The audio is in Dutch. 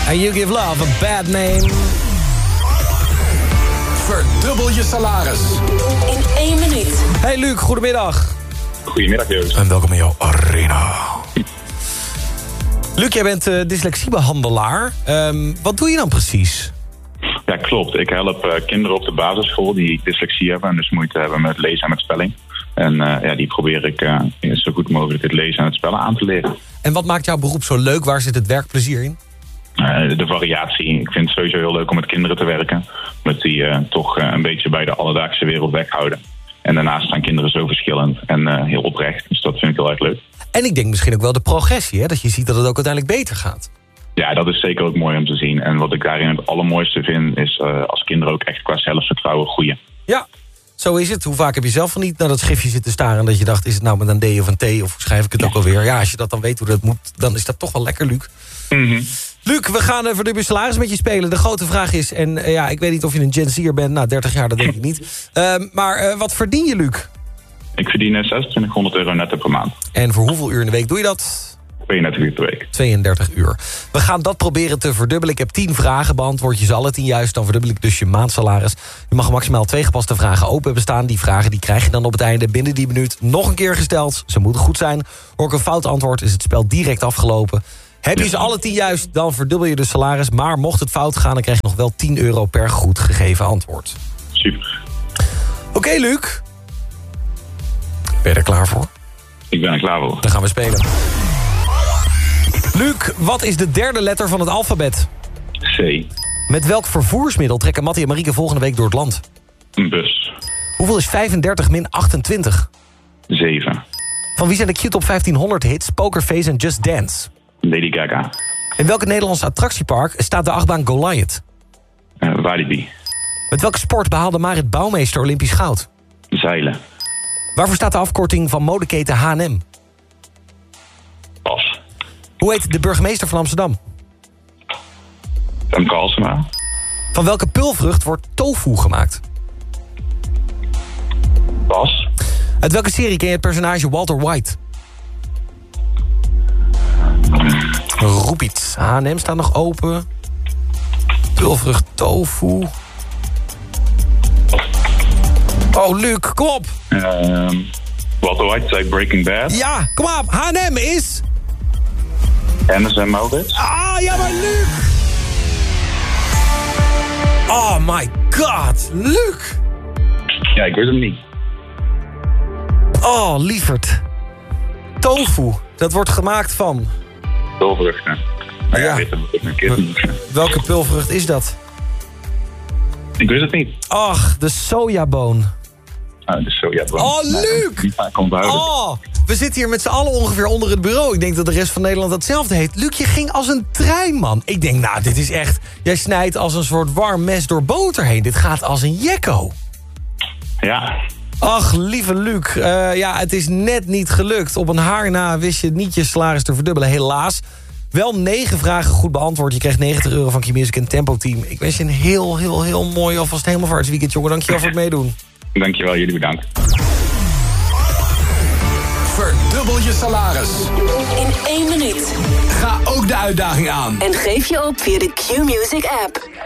And You Give Love a Bad Name. Verdubbel je salaris. In 1 minuut. Hey Luc, goedemiddag. Goedemiddag, Joost. En welkom in jouw arena. Luc, jij bent dyslexiebehandelaar. Wat doe je dan precies? Ja, klopt. Ik help kinderen op de basisschool die dyslexie hebben en dus moeite hebben met lezen en met spelling. En die probeer ik zo goed mogelijk het lezen en het spellen aan te leren. En wat maakt jouw beroep zo leuk? Waar zit het werkplezier in? De variatie. Ik vind het sowieso heel leuk om met kinderen te werken. Omdat die toch een beetje bij de alledaagse wereld weghouden. En daarnaast zijn kinderen zo verschillend en heel oprecht. Dus dat vind ik heel erg leuk. En ik denk misschien ook wel de progressie, hè? Dat je ziet dat het ook uiteindelijk beter gaat. Ja, dat is zeker ook mooi om te zien. En wat ik daarin het allermooiste vind is als kinderen ook echt qua zelfvertrouwen groeien. Ja, zo is het. Hoe vaak heb je zelf van niet naar dat schriftje zitten staren... en dat je dacht, is het nou met een D of een T of hoe schrijf ik het ook alweer? Ja, als je dat dan weet hoe dat moet, dan is dat toch wel lekker, Luc. Mm-hmm. Luc, we gaan Verdubbel je salaris met je spelen. De grote vraag is, en ik weet niet of je een Gen Z'er bent... nou, 30 jaar, dat denk ik niet. Maar wat verdien je, Luc? Ik verdien €2600 netto per maand. En voor hoeveel uur in de week doe je dat? 32 uur per week. 32 uur. We gaan dat proberen te verdubbelen. Ik heb 10 vragen. Beantwoord je ze alle 10 juist, dan verdubbel ik dus je maandsalaris. Je mag maximaal 2 gepaste vragen open hebben staan. Die vragen die krijg je dan op het einde binnen die minuut nog een keer gesteld. Ze moeten goed zijn. Hoor ik een fout antwoord, is het spel direct afgelopen. Heb je ze alle 10 juist, dan verdubbel je de salaris. Maar mocht het fout gaan, dan krijg je nog wel €10 per goed gegeven antwoord. Super. Oké, Luc. Ben je er klaar voor? Ik ben er klaar voor. Dan gaan we spelen. Luc, wat is de derde letter van het alfabet? C. Met welk vervoersmiddel trekken Mattie en Marieke volgende week door het land? Een bus. Hoeveel is 35 min 28? 7. Van wie zijn de Q-top 1500 hits Pokerface en Just Dance? Lady Gaga. In welk Nederlands attractiepark staat de achtbaan Goliath? Walibi. Met welke sport behaalde Marit Bouwmeester Olympisch goud? Zeilen. Waarvoor staat de afkorting van modeketen H&M? Pas. Hoe heet de burgemeester van Amsterdam? Femke Halsema. Van welke pulvrucht wordt tofu gemaakt? Pas. Uit welke serie ken je het personage Walter White? Roep iets. H&M staat nog open. Pulvrucht tofu. Oh, Luc, kom op. Walter White zei Breaking Bad. Ja, kom op. H&M is... Hennes en Maurits. Ah, ja, maar Luc! Oh my god, Luc! Ja, ik weet het niet. Oh, lieverd. Tofu, dat wordt gemaakt van... Pulvruchten. Maar Ja. weet het ook een keer niet. Welke pulvrucht is dat? Ik weet het niet. Ach, de sojaboon. Dus zo, ja. Oh, Luc! Die vaak onthouden. Oh, we zitten hier met z'n allen ongeveer onder het bureau. Ik denk dat de rest van Nederland hetzelfde heet. Luc, je ging als een trein, man. Ik denk, nou, dit is echt... Jij snijdt als een soort warm mes door boter heen. Dit gaat als een jekko. Ja. Ach, lieve Luc. Het is net niet gelukt. Op een haar na wist je niet je salaris te verdubbelen. Helaas. Wel 9 vragen goed beantwoord. Je krijgt €90 van Q-Music en Tempo Team. Ik wens je een heel mooi alvast hemelvaartsweekend, jongen. Dankjewel voor het meedoen. Dankjewel, jullie bedankt. Verdubbel je salaris. In 1 minuut. Ga ook de uitdaging aan. En geef je op via de Q-Music app.